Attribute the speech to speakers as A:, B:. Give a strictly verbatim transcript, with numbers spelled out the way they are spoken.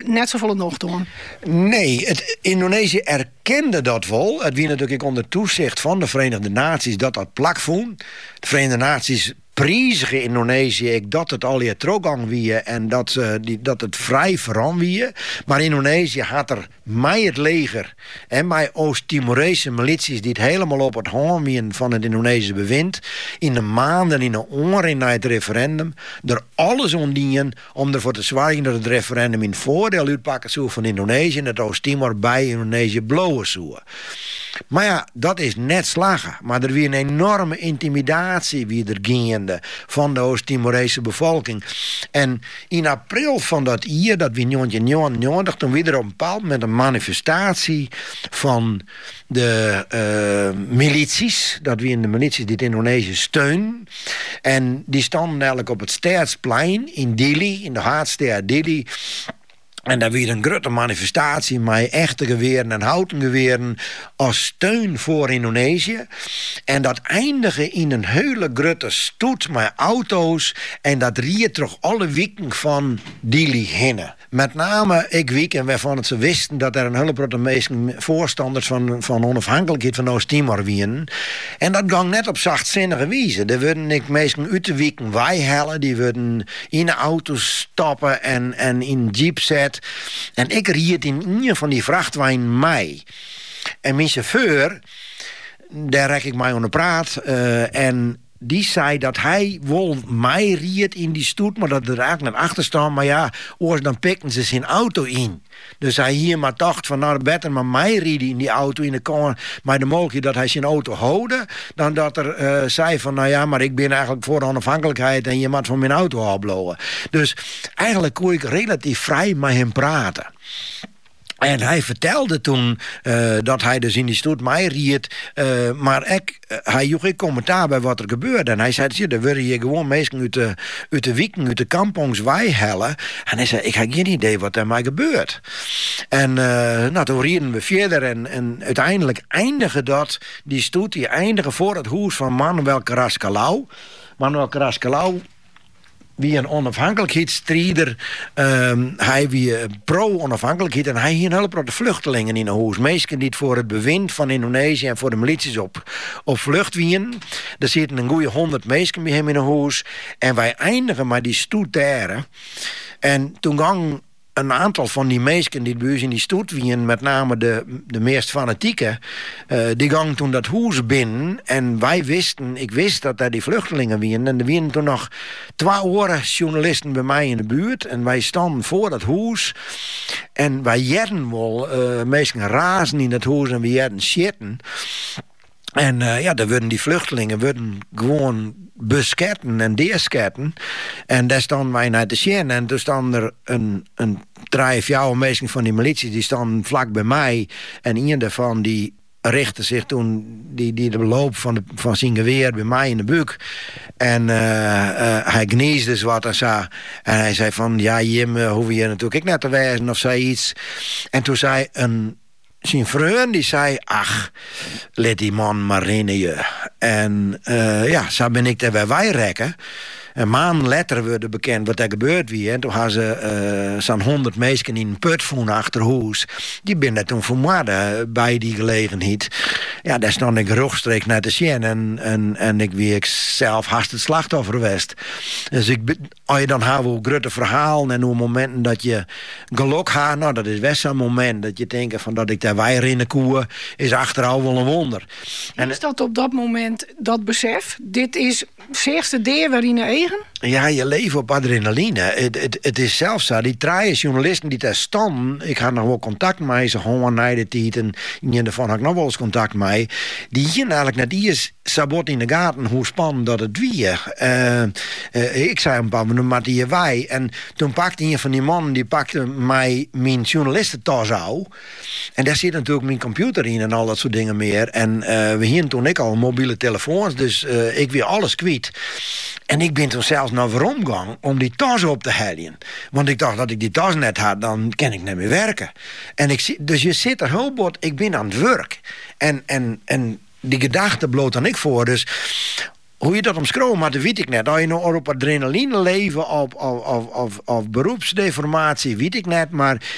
A: net zoveel nog doen.
B: Nee, het, Indonesië erkende dat wel. Het wie natuurlijk onder toezicht van de Verenigde Naties dat dat plak voelt. De Verenigde Naties prijzige Indonesië, ik dat het al je trogang wie en dat, uh, die, dat het vrij veran wie. Maar Indonesië had er mij het leger en mij Oost-Timorese milities die het helemaal op het hoorn van het Indonesische bewind in de maanden, in de oren na het referendum, er alles ondienen om ervoor te zorgen dat het referendum in voordeel uitpakken zou van Indonesië en dat Oost-Timor bij Indonesië blowen zou. Maar ja, dat is net slagen. Maar er weer een enorme intimidatie wie er gaande van de Oost-Timorese bevolking. En in april van dat jaar, dat we negentien negenennegentig, toen weer op een bepaald moment een manifestatie van de uh, milities, dat we in de milities die het Indonesië steunen. En die stonden eigenlijk op het Staatsplein in Dili, in de hoofdstad Dili. En daar weer een grote manifestatie met echte geweren en houten geweren als steun voor Indonesië. En dat eindigde in een hele grote stoet met auto's. En dat riet toch alle weken van Dili heen. Met name ik wiek en waarvan het ze wisten dat er een hele grote meesten voorstanders van, van onafhankelijkheid van Oost-Timor waren. En dat ging net op zachtzinnige wijze. Er werden ik meesten uit de weken wij hellen. Die werden in de auto's stappen en, en in jeep zetten. En ik riet in een van die vrachtwagen mij. En mijn chauffeur, daar rek ik mij onder praat. Uh, en die zei dat hij wel mij riet in die stoet, maar dat er eigenlijk naar achter staan. Maar ja, oors dan pikten ze zijn auto in. Dus hij hier maar dacht van, nou beter maar mij rieden in die auto in de kamer. Maar de mogelijkheid dat hij zijn auto houden, dan dat er uh, zei van, nou ja, maar ik ben eigenlijk voor de onafhankelijkheid en je moet van mijn auto afblowen. Dus eigenlijk kon ik relatief vrij met hem praten. En hij vertelde toen uh, dat hij dus in die stoet mij riet. Uh, maar ik, uh, hij joeg ik commentaar bij wat er gebeurde. En hij zei, zie, er worden hier gewoon mensen uit de, uit de wieken, uit de kampongs wij hellen. En hij zei, ik heb geen idee wat er mij gebeurt. En uh, nou, toen reden we verder. En, en uiteindelijk eindigde dat, die stoet, die eindigde voor het huis van Manuel Carrascalau. Manuel Carrascalau wie een onafhankelijkheidsstrijder. Um, hij wie pro-onafhankelijkheid. En hij hier een hele grote vluchtelingen in een huis. Mensen die het voor het bewind van Indonesië en voor de milities op, op vlucht wien. Er zitten een goede honderd mensen bij hem in een huis. En wij eindigen met die stoet daar. En toen ging een aantal van die meisjes die bij ons in die stoet wien, met name de, de meest fanatieke, uh, die gingen toen dat huis binnen. En wij wisten, ik wist dat daar die vluchtelingen wien. En er wien toen nog twee oren journalisten bij mij in de buurt. En wij stonden voor dat huis. En wij jerden wel, uh, meesten razen in dat huis en we jerden shitten. En uh, ja, dan worden die vluchtelingen worden gewoon besketten en deesketten. En daar stonden wij naar te zien. En toen stonden er een, een drie, vier mensen van die milities, die stonden vlak bij mij. En een daarvan die richtte zich toen, die, die de loop van, de, van zijn geweer bij mij in de buik. En uh, uh, hij gniesde dus wat en zei. En hij zei van, ja Jim, uh, hoef je natuurlijk ik net te wijzen of zei iets. En toen zei een zijn vriend die zei, ach, let die man maar in je. En uh, ja, zo ben ik daar bij wij rekken. Een maand later werd bekend wat er gebeurd was. En toen hadden ze uh, zo'n honderd mensen in een put vonden achter huis. Die ben daar toen vermoord bij die gelegenheid. Ja, daar stond ik rechtstreeks naar te zien. En, en, en ik wie ik zelf haast het slachtoffer geweest. Dus ik, als je dan haar hoe grote verhalen en hoe momenten dat je geluk had, nou dat is best zo'n moment dat je denkt van dat ik daar weier in de koe is achteraf wel een wonder.
A: En is dat op dat moment dat besef? Dit is het eerste deel waarin je eigen?
B: Ja, je leeft op adrenaline. Het, het, het is zelfs zo. Die drie journalisten die daar stonden, ik had nog wel contact met ze, gewoon naar de tijd. En in de van had ik nog wel eens contact met. Die hier eigenlijk net die is sabot in de gaten hoe spannend dat het weer. Uh, uh, ik zei een paar minuten, maar die wij. En toen pakte een van die mannen, die pakte mij mijn journalistentas aan. En daar zit natuurlijk mijn computer in en al dat soort dingen meer. En uh, we hier toen ik al mobiele telefoons, dus uh, ik weer alles kwijt. En ik ben toen zelfs naar waarom gegaan om die tas op te halen. Want ik dacht dat ik die tas net had, dan kan ik niet meer werken. En ik, dus je zit er heel bot, ik ben aan het werk. En, en, en die gedachte bloot dan ik voor. Dus hoe je dat omschreeuwt, maar dat weet ik net. Als je nou op adrenaline leven, op, op, op, op, op beroepsdeformatie, weet ik net. Maar